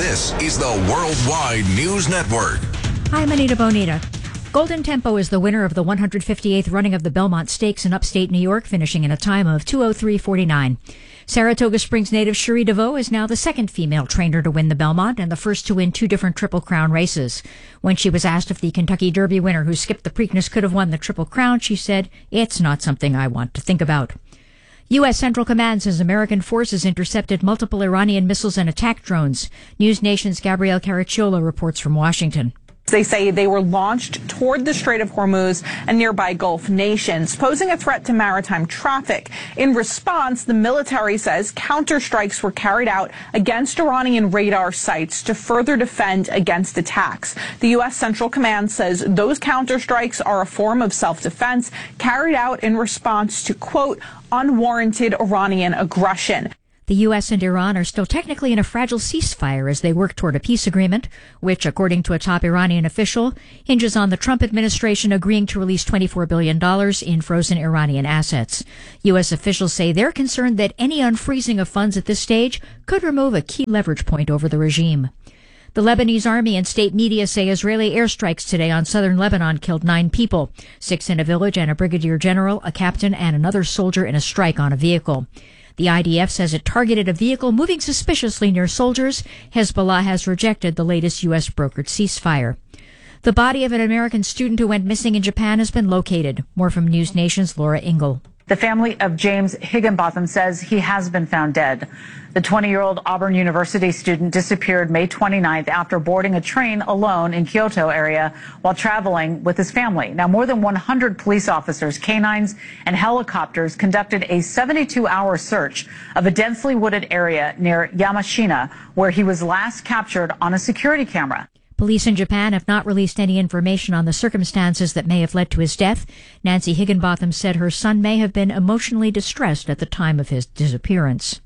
This is the Worldwide News Network. Hi, I'm Anita Bonita. Golden Tempo is the winner of the 158th running of the Belmont Stakes in upstate New York, finishing in a time of 2:03:49. Saratoga Springs native Cherie DeVoe is now the second female trainer to win the Belmont and the first to win two different Triple Crown races. When she was asked if the Kentucky Derby winner who skipped the Preakness could have won the Triple Crown, she said, "It's not something I want to think about." U.S. Central Command says American forces intercepted multiple Iranian missiles and attack drones. News Nation's Gabrielle Caracciola reports from Washington. They say they were launched toward the Strait of Hormuz and nearby Gulf nations, posing a threat to maritime traffic. In response, the military says counterstrikes were carried out against Iranian radar sites to further defend against attacks. The U.S. Central Command says those counterstrikes are a form of self-defense carried out in response to, quote, unwarranted Iranian aggression. The U.S. and Iran are still technically in a fragile ceasefire as they work toward a peace agreement, which, according to a top Iranian official, hinges on the Trump administration agreeing to release $24 billion in frozen Iranian assets. U.S. officials say they're concerned that any unfreezing of funds at this stage could remove a key leverage point over the regime. The Lebanese army and state media say Israeli airstrikes today on southern Lebanon killed 9 people, 6 in a village and a brigadier general, a captain, and another soldier in a strike on a vehicle. The IDF says it targeted a vehicle moving suspiciously near soldiers. Hezbollah has rejected the latest U.S. brokered ceasefire. The body of an American student who went missing in Japan has been located. More from News Nation's Laura Ingle. The family of James Higginbotham says he has been found dead. The 20-year-old Auburn University student disappeared May 29th after boarding a train alone in Kyoto area while traveling with his family. Now, more than 100 police officers, canines, and helicopters conducted a 72-hour search of a densely wooded area near Yamashina, where he was last captured on a security camera. Police in Japan have not released any information on the circumstances that may have led to his death. Nancy Higginbotham said her son may have been emotionally distressed at the time of his disappearance.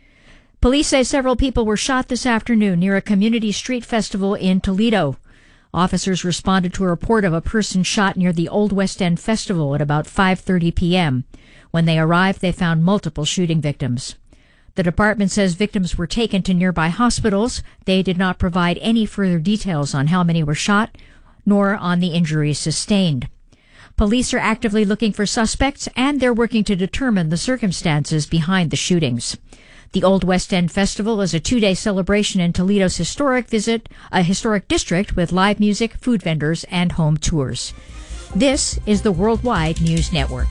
Police say several people were shot this afternoon near a community street festival in Toledo. Officers responded to a report of a person shot near the Old West End Festival at about 5:30 p.m. When they arrived, they found multiple shooting victims. The department says victims were taken to nearby hospitals. They did not provide any further details on how many were shot, nor on the injuries sustained. Police are actively looking for suspects, and they're working to determine the circumstances behind the shootings. The Old West End Festival is a 2-day celebration in Toledo's historic district with live music, food vendors, and home tours. This is the Worldwide News Network.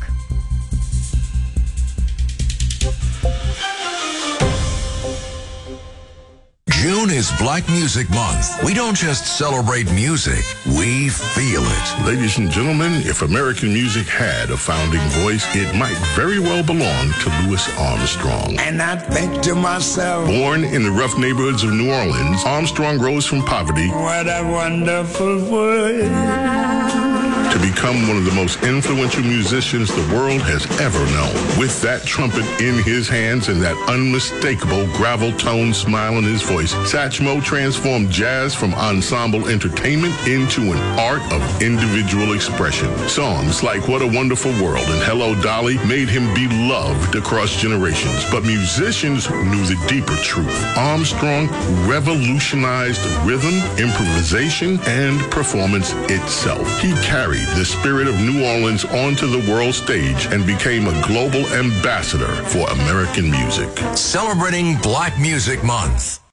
June is Black Music Month. We don't just celebrate music, we feel it. Ladies and gentlemen, if American music had a founding voice, it might very well belong to Louis Armstrong. And I think to myself, born in the rough neighborhoods of New Orleans, Armstrong rose from poverty. What a wonderful world. To become one of the most influential musicians the world has ever known. With that trumpet in his hands and that unmistakable gravel tone smile in his voice, Satchmo transformed jazz from ensemble entertainment into an art of individual expression. Songs like What a Wonderful World and Hello Dolly made him beloved across generations. But musicians knew the deeper truth. Armstrong revolutionized rhythm, improvisation, and performance itself. He carried the spirit of New Orleans onto the world stage and became a global ambassador for American music. Celebrating Black Music Month.